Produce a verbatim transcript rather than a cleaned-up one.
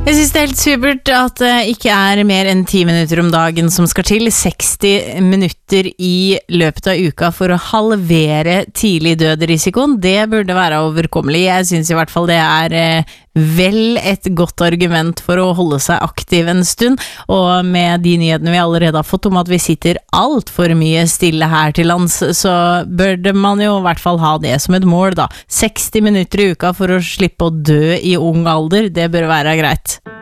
Jeg synes det er helt supert at det ikke er mer enn ti minutter om dagen som skal til, seksti minutter i løpet av uka for å halvere tidlig død-risikoen. Det burde være overkommelig. Jeg synes i hvert fall det er eh, vel et godt argument for å holde seg aktiv en stund, og med de nyhetene vi allerede har fått om at vi sitter alt for mye stille her til lands, så burde man jo i hvert fall ha det som et mål da. seksti minutter i uka for å slippe å dø i ung alder, det bør være greit.